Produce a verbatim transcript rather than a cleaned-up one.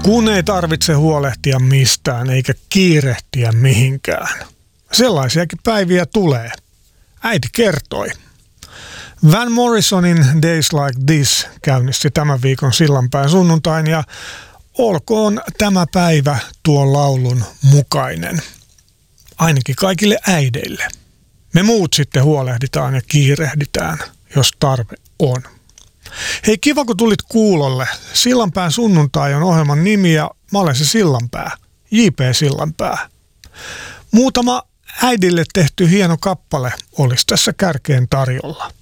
Kun ei tarvitse huolehtia mistään eikä kiirehtiä mihinkään. Sellaisiakin päiviä tulee. Äiti kertoi. Van Morrisonin Days Like This käynnisti tämän viikon Sillanpään sunnuntain ja olkoon tämä päivä tuon laulun mukainen. Ainakin kaikille äideille. Me muut sitten huolehditaan ja kiirehditään, jos tarve on. Hei, kiva kun tulit kuulolle. Sillanpään sunnuntai on ohjelman nimi ja mä olen se Sillanpää. J P Sillanpää. Muutama äidille tehty hieno kappale olisi tässä kärkeen tarjolla.